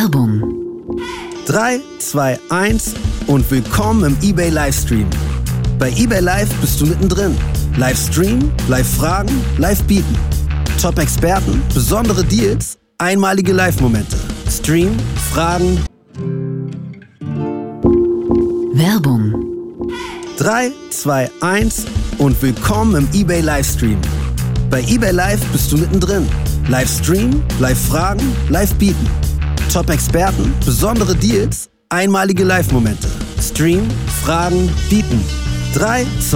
Werbung. 3, 2, 1 und willkommen im eBay Livestream. Bei eBay Live bist du mittendrin. Livestream, Live-Fragen, Live-Bieten. Top-Experten, besondere Deals, einmalige Live-Momente. Stream, Fragen. Werbung. 3, 2, 1 und willkommen im eBay Livestream. Bei eBay Live bist du mittendrin. Livestream, Live-Fragen, Live-Bieten. Top-Experten, besondere Deals, einmalige Live-Momente. Stream, Fragen, Bieten. 3, 2,